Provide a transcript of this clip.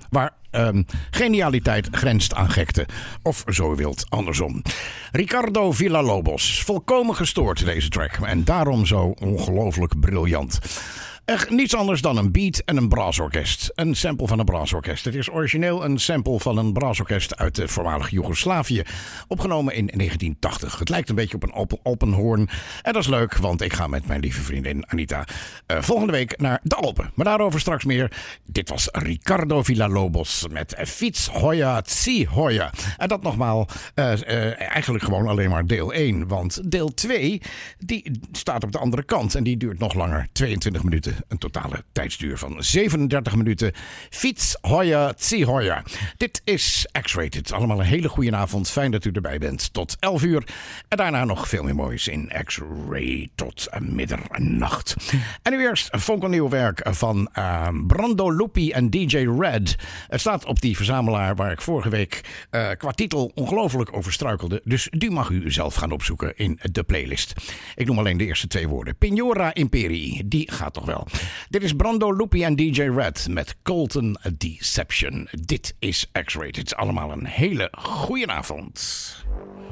waar genialiteit grenst aan gekte. Of zo u wilt, andersom. Ricardo Villalobos. Volkomen gestoord deze track. En daarom zo ongelooflijk briljant. Echt niets anders dan een beat en een braasorkest. Een sample van een braasorkest. Het is origineel een sample van een braasorkest uit de voormalig Joegoslavië. Opgenomen in 1980. Het lijkt een beetje op een Alpenhoorn. En dat is leuk, want ik ga met mijn lieve vriendin Anita volgende week naar de Alpen. Maar daarover straks meer. Dit was Ricardo Villalobos met Fiets Hoya Tsi Hoya. En dat nogmaals eigenlijk gewoon alleen maar deel 1. Want deel 2 die staat op de andere kant. En die duurt nog langer. 22 minuten. Een totale tijdsduur van 37 minuten. Fiets Hoya Tsi Hoya. Dit is X-Rated. Allemaal een hele goede avond. Fijn dat u erbij bent. Tot 11 uur. En daarna nog veel meer moois in X-Ray tot middernacht. En nu eerst fonkelnieuw werk van Brando Lupi en DJ Red. Het staat op die verzamelaar waar ik vorige week qua titel ongelooflijk over struikelde. Dus die mag u zelf gaan opzoeken in de playlist. Ik noem alleen de eerste 2 woorden. Pignora Imperii. Die gaat toch wel. Dit is Brando Lupi en DJ Red met Colton Deception. Dit is X-Rated. Allemaal een hele goeie avond.